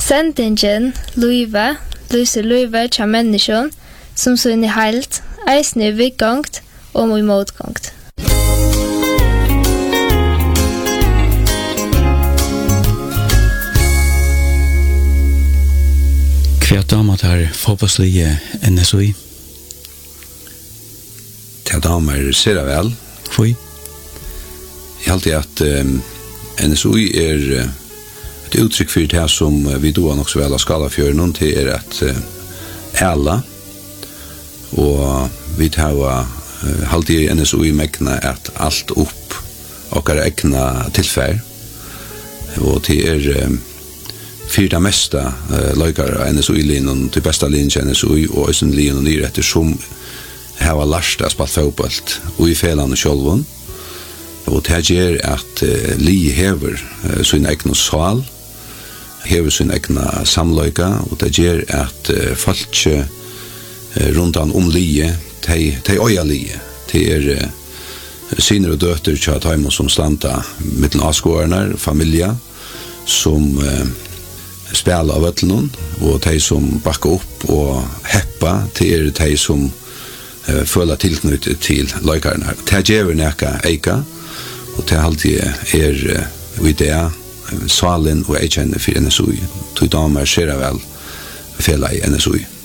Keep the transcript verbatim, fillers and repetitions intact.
Sendingen Luive, lyser Luive til mennesken, som så i helt, eisen i vidgangt og i motgangt. Hva damer tar fotballslige N S O I? Det damer ser jeg vel. Hvor? Jeg halte at um, N S O I er uh, et uttrykk for det som uh, vi doer nok så vel av Skalafjøren, noen til er at uh, alle, og vi tar uh, halte i N S O I megna at alt opp og er egna tilfær, og til er um, for det meste uh, løykere av N S O I-linjen, til beste linjen til N S O I og Øysen linjen og nyretter som har lært å spille fotball og i felene sjølven. Og det gjør at uh, li hever uh, sin egen sal, hever sin egen samløyga, og det gjør at uh, folk uh, rundt om li, de øya li, de er uh, syner og døter til at de som standa mittel avskårene, familier, som uh, spela av ötlun og de som bakkar upp og heppa til er de som uh, føler tilknyttet til løykarna. Det gjør nekka eika, og det alltid er uh, idea, uh, salen og eikjenne for N S O I. To damer ser vel fela i N S O I.